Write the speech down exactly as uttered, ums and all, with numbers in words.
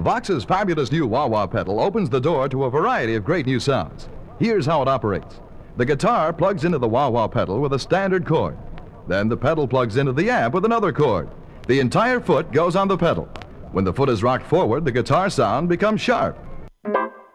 Vox's fabulous new wah-wah pedal opens the door to a variety of great new sounds. Here's how it operates. The guitar plugs into the wah-wah pedal with a standard cord. Then the pedal plugs into the amp with another cord. The entire foot goes on the pedal. When the foot is rocked forward, the guitar sound becomes sharp.